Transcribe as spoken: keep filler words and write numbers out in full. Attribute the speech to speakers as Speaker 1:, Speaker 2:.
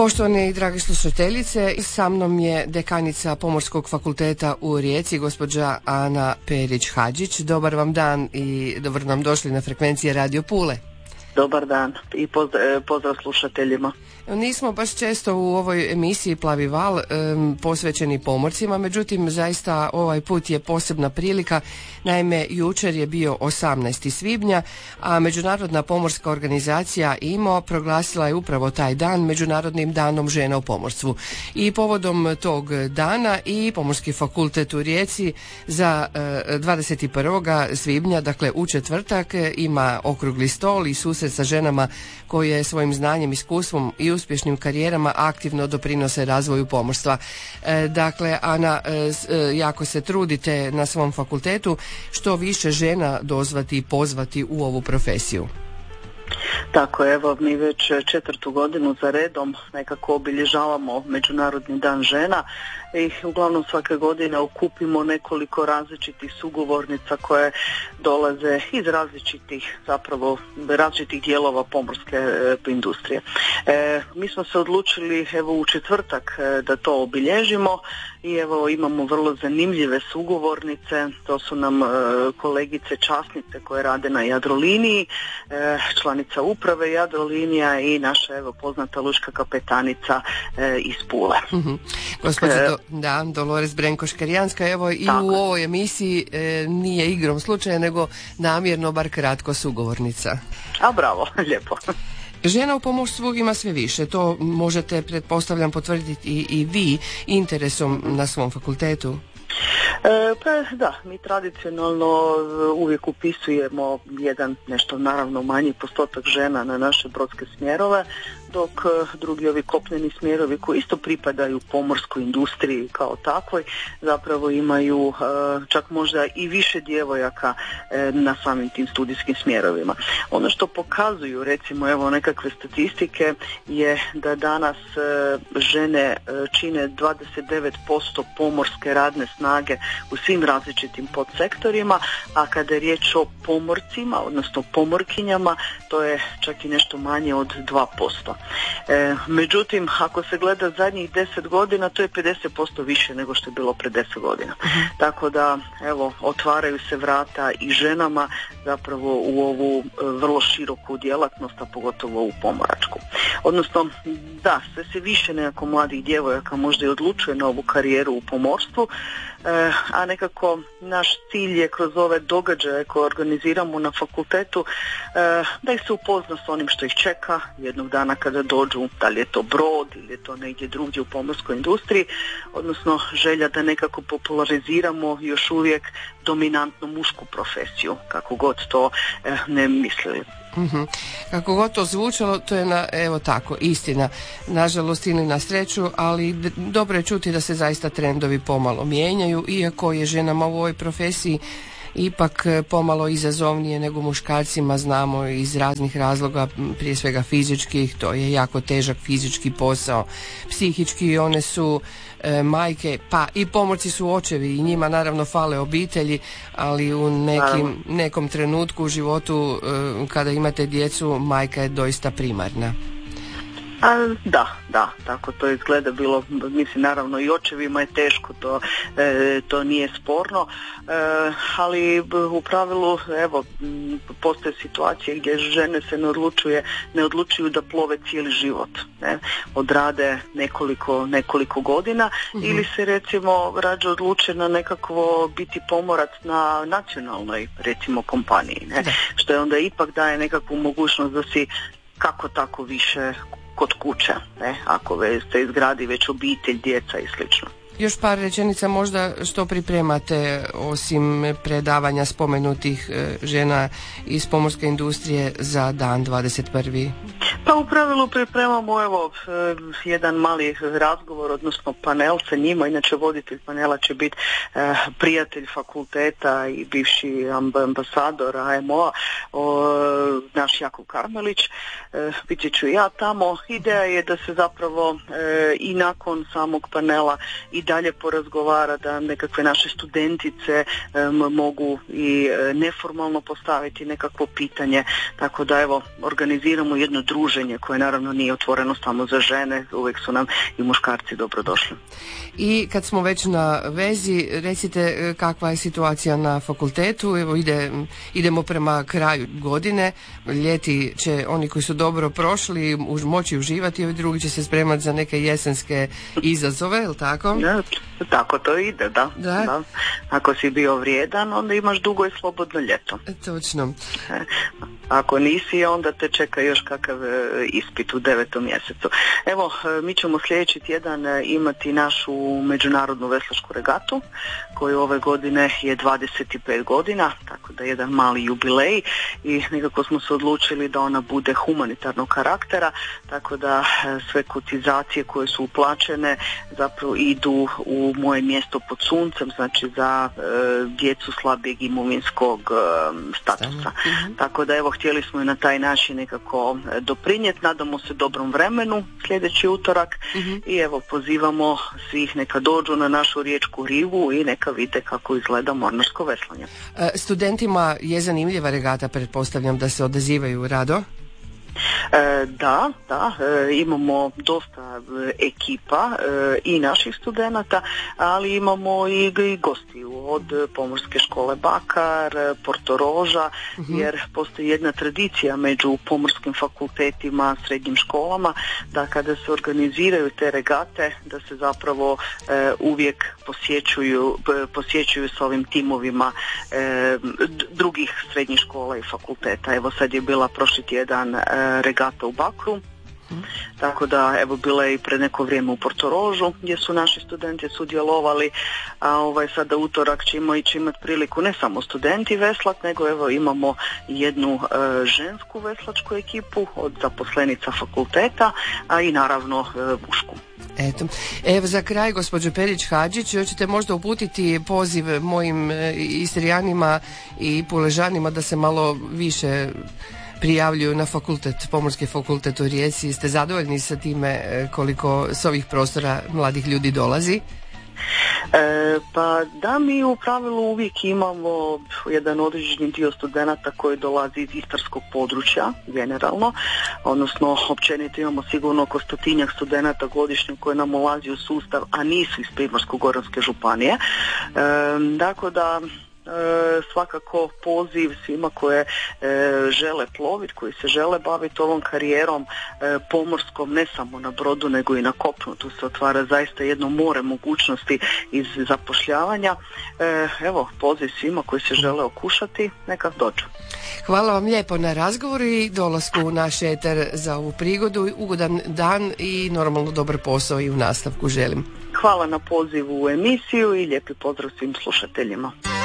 Speaker 1: Poštovane i drage slušateljice, sa mnom je dekanica Pomorskog fakulteta u Rijeci, gospođa Ana Perić-Hadžić. Dobar vam dan i dobro nam došli na frekvencije Radio Pule.
Speaker 2: Dobar dan i pozdrav, pozdrav slušateljima.
Speaker 1: Nismo baš često u ovoj emisiji Plavi val um, posvećeni pomorcima, međutim zaista ovaj put je posebna prilika. Naime, jučer je bio osamnaesti svibnja, a Međunarodna pomorska organizacija I M O proglasila je upravo taj dan Međunarodnim danom žena u pomorstvu. I povodom tog dana i Pomorski fakultet u Rijeci za uh, dvadeset prvog svibnja, dakle u četvrtak, ima okrugli stol i susret sa ženama koje svojim znanjem, iskustvom i uspješnim karijerama aktivno doprinose razvoju pomorstva. E, dakle, Ana, e, jako se trudite na svom fakultetu što više žena dozvati i pozvati u ovu profesiju.
Speaker 2: Tako, evo, mi već četvrtu godinu za redom nekako obilježavamo Međunarodni dan žena i uglavnom svake godine okupimo nekoliko različitih sugovornica koje dolaze iz različitih, zapravo različitih dijelova pomorske e, industrije. E, mi smo se odlučili evo u četvrtak e, da to obilježimo i evo imamo vrlo zanimljive sugovornice. To su nam e, kolegice časnice koje rade na Jadroliniji, e, članica uprave Jadrolinija i naša evo poznata lučka kapetanica e, iz Pule.
Speaker 1: Mm-hmm. Gospođa e, do, da, Dolores Brenko-Škarijanska, evo i tako. U ovoj emisiji e, nije igrom slučaja, nego namjerno bar kratko sugovornica.
Speaker 2: A bravo, lijepo.
Speaker 1: Žena u pomorstvu ima sve više, to možete, pretpostavljam, potvrditi i, i vi interesom na svom fakultetu.
Speaker 2: E, pa da, mi tradicionalno uvijek upisujemo jedan nešto naravno manji postotak žena na naše brodske smjerove, dok drugi ovi kopneni smjerovi koji isto pripadaju pomorskoj industriji kao takvoj zapravo imaju čak možda i više djevojaka na samim tim studijskim smjerovima. Ono što pokazuju recimo evo nekakve statistike je da danas žene čine dvadeset devet posto pomorske radne snage u svim različitim podsektorima, a kada je riječ o pomorcima, odnosno pomorkinjama, to je čak i nešto manje od dva posto. E, međutim, ako se gleda zadnjih deset godina, to je pedeset posto više nego što je bilo pred deset godina. Uh-huh. Tako da, evo, otvaraju se vrata i ženama zapravo u ovu vrlo široku djelatnost, a pogotovo u pomoračku. Odnosno, da, sve se više nekako mladih djevojaka možda i odlučuje na ovu karijeru u pomorstvu, e, a nekako naš cilj je kroz ove događaje koje organiziramo na fakultetu e, da ih se upozna s onim što ih čeka jednog dana kada dođu, da li je to brod ili je to negdje drugdje u pomorskoj industriji, odnosno želja da nekako populariziramo još uvijek dominantnu mušku profesiju, kako god to eh, ne mislili.
Speaker 1: Mm-hmm. Kako god to zvučalo, to je na, evo tako, istina, nažalost ili na sreću, ali d- dobro je čuti da se zaista trendovi pomalo mijenjaju, iako je ženama u ovoj profesiji ipak pomalo izazovnije nego muškarcima, znamo iz raznih razloga, prije svega fizičkih, to je jako težak fizički posao, psihički one su e, majke, pa i pomorci su očevi i njima naravno fale obitelji, ali u nekim, nekom trenutku u životu e, kada imate djecu, majka je doista primarna.
Speaker 2: A, da, da, tako to izgleda bilo, mislim naravno i očevima je teško, to, e, to nije sporno, e, ali u pravilu evo postoje situacije gdje žene se ne odlučuje, ne odlučuju da plove cijeli život, ne? Odrade nekoliko, nekoliko godina mm-hmm. ili se recimo rađe odluče na nekakvo biti pomorac na nacionalnoj recimo kompaniji, ne? Što je onda ipak daje nekakvu mogućnost da si kako tako više kod kuće, ne? Ako se izgradi već obitelj, djeca i slično.
Speaker 1: Još par rečenica možda što pripremate osim predavanja spomenutih e, žena iz pomorske industrije za dan dvadeset prvi
Speaker 2: Pa u pravilu pripremamo evo jedan mali razgovor, odnosno panel sa njima. Inače voditelj panela će biti eh, prijatelj fakulteta i bivši ambasador A M O-a, o, naš Jakov Karmelić. Eh, biti ću ja tamo. Ideja je da se zapravo eh, i nakon samog panela i dalje porazgovara, da nekakve naše studentice um, mogu i neformalno postaviti nekakvo pitanje, tako da evo organiziramo jedno druženje koje naravno nije otvoreno samo za žene, uvijek su nam i muškarci dobrodošli.
Speaker 1: I kad smo već na vezi, recite kakva je situacija na fakultetu. Evo ide, idemo prema kraju godine, ljeti će oni koji su dobro prošli moći uživati, ovi drugi će se spremati za neke jesenske izazove, je li tako?
Speaker 2: Ja, tako to ide, da. Da. da. Ako si bio vrijedan, onda imaš dugo i slobodno ljeto.
Speaker 1: Točno.
Speaker 2: Ako nisi, onda te čeka još kakav ispit u devetom mjesecu. Evo, mi ćemo sljedeći tjedan imati našu međunarodnu veslačku regatu, koju ove godine je dvadeset pet godina, tako da je jedan mali jubilej i nekako smo se odlučili da ona bude humanitarnog karaktera, tako da sve kotizacije koje su uplaćene zapravo idu u moje mjesto pod suncem, znači za e, djecu slabijeg imovinskog e, statusa. Mm-hmm. Tako da evo, htjeli smo i na taj način nekako doprinijeti, nadamo se dobrom vremenu sljedeći utorak mm-hmm. i evo pozivamo svih neka dođu na našu riječku rivu i neka vide kako izgleda mornarsko veslanje.
Speaker 1: E, studentima je zanimljiva regata, pretpostavljam da se odazivaju rado?
Speaker 2: E, da, da, e, imamo dosta e, ekipa e, i naših studenata, ali imamo i, i gostiju od Pomorske škole Bakar, Portoroža, uh-huh. jer postoji jedna tradicija među pomorskim fakultetima, srednjim školama, da kada se organiziraju te regate, da se zapravo e, uvijek posjećuju, posjećuju s ovim timovima e, drugih srednjih škola i fakulteta. Evo sad je bila prošli tjedan e, regata u Bakru, hmm. tako da evo bila je i pred neko vrijeme u Portorožu gdje su naši studenti sudjelovali, a ovaj sada utorak ćemo ići imati priliku ne samo studenti veslat, nego evo imamo jednu e, žensku veslačku ekipu od zaposlenica fakulteta, a i naravno e, mušku.
Speaker 1: Eto, evo za kraj, gospođo Perić-Hadžić, hoćete možda uputiti poziv mojim e, Istrijanima i Puležanima da se malo više prijavljuju na fakultet, Pomorski fakultet u Rijeci. Ste zadovoljni sa time koliko s ovih prostora mladih ljudi dolazi?
Speaker 2: E, pa da, mi u pravilu uvijek imamo jedan određeni dio studenata koji dolazi iz istarskog područja generalno, odnosno općenito imamo sigurno oko stotinjak studenata godišnje koji nam ulazi u sustav, a nisu iz Primorsko-goranske županije. E, dakle da E, svakako poziv svima koje e, žele ploviti, koji se žele baviti ovom karijerom e, pomorskom, ne samo na brodu nego i na kopnu. Tu se otvara zaista jedno more mogućnosti iz zapošljavanja. E, evo, poziv svima koji se žele okušati, neka dođu.
Speaker 1: Hvala vam lijepo na razgovoru i dolasku u naš eter za ovu prigodu. Ugodan dan i normalno dobar posao i u nastavku želim.
Speaker 2: Hvala na pozivu u emisiju i lijepi pozdrav svim slušateljima.